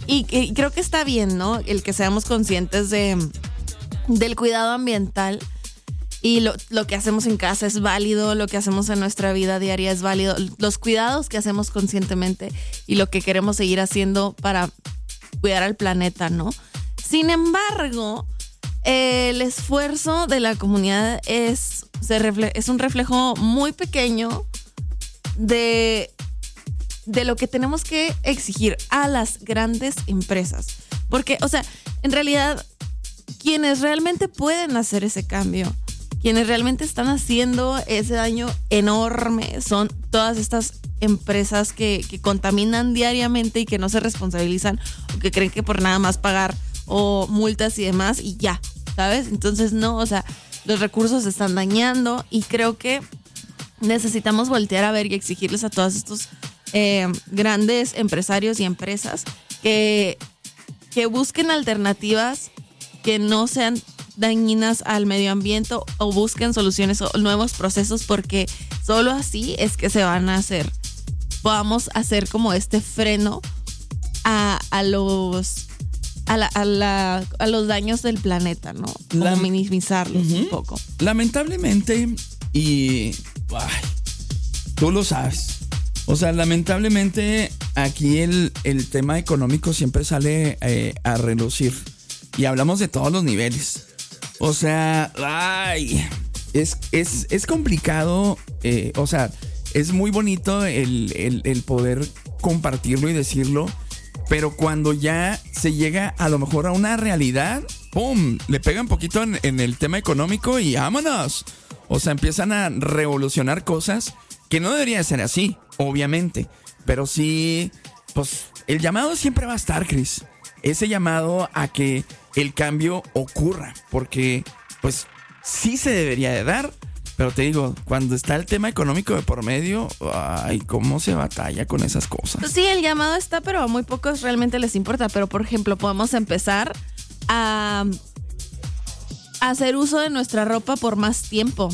Y creo que está bien, ¿no? El que seamos conscientes del cuidado ambiental. Y lo que hacemos en casa es válido, lo que hacemos en nuestra vida diaria es válido, los cuidados que hacemos conscientemente y lo que queremos seguir haciendo para cuidar al planeta, ¿no? Sin embargo, el esfuerzo de la comunidad es un reflejo muy pequeño de lo que tenemos que exigir a las grandes empresas. Porque, o sea, en realidad, quienes realmente pueden hacer ese cambio, quienes realmente están haciendo ese daño enorme son todas estas empresas que contaminan diariamente y que no se responsabilizan o que creen que por nada más pagar o multas y demás y ya, ¿sabes? Entonces no, o sea, los recursos se están dañando y creo que necesitamos voltear a ver y exigirles a todos estos grandes empresarios y empresas que busquen alternativas que no sean dañinas al medio ambiente o busquen soluciones o nuevos procesos, porque solo así es que podamos hacer como este freno a los daños del planeta, ¿no? Como minimizarlos un poco. Lamentablemente, y tú lo sabes, o sea, lamentablemente aquí el tema económico siempre sale a relucir y hablamos de todos los niveles. O sea, es complicado, o sea, es muy bonito el poder compartirlo y decirlo, pero cuando ya se llega a lo mejor a una realidad, ¡pum!, le pega un poquito en el tema económico y ¡vámonos! O sea, empiezan a revolucionar cosas que no debería ser así, obviamente, pero sí, pues el llamado siempre va a estar, Chris. Ese llamado a que el cambio ocurra, porque pues sí se debería de dar, pero te digo, cuando está el tema económico de por medio, ay, cómo se batalla con esas cosas. Sí, el llamado está, pero a muy pocos realmente les importa. Pero por ejemplo, podemos empezar a hacer uso de nuestra ropa por más tiempo,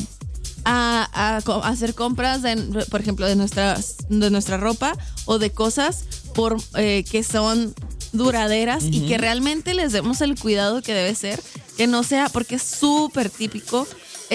a hacer compras por ejemplo, de nuestra ropa o de cosas que son duraderas y que realmente les demos el cuidado que debe ser, que no sea, porque es súper típico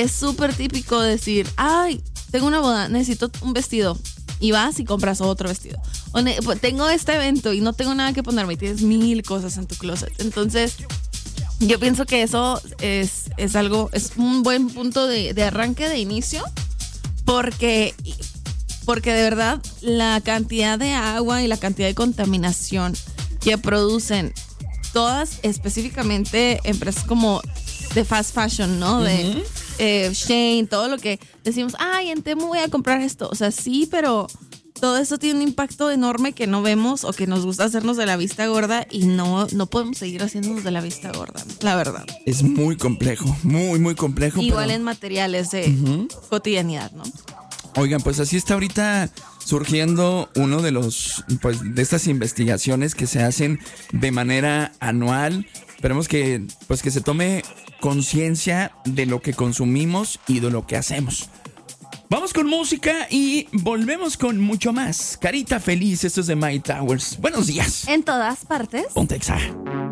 decir, ay, tengo una boda, necesito un vestido, y vas y compras otro vestido, o tengo este evento y no tengo nada que ponerme y tienes 1000 cosas en tu closet. Entonces yo pienso que eso es un buen punto de arranque, de inicio, porque de verdad la cantidad de agua y la cantidad de contaminación que producen todas, específicamente empresas como de fast fashion, ¿no? De Shein, todo lo que decimos, ay, en Temu voy a comprar esto. O sea, sí, pero todo eso tiene un impacto enorme que no vemos o que nos gusta hacernos de la vista gorda y no podemos seguir haciéndonos de la vista gorda, la verdad. Es muy complejo, muy, muy complejo. Igual en materiales de cotidianidad, ¿no? Oigan, pues así está ahorita surgiendo uno de de estas investigaciones que se hacen de manera anual. Esperemos que se tome conciencia de lo que consumimos y de lo que hacemos. Vamos con música y volvemos con mucho más. Carita feliz, esto es de My Towers. Buenos días. En todas partes. Ponte Exa.